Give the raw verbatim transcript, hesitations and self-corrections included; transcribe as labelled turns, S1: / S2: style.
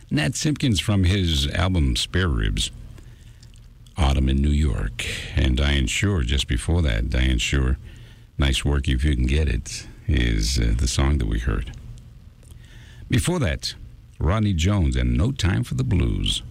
S1: Nat Simpkins from his album Spare Ribs, Autumn in New York. And Diane Shore, just before that, Diane Shore, Nice Work If You Can Get It, is uh, the song that we heard. Before that, Rodney Jones and No Time for the Blues.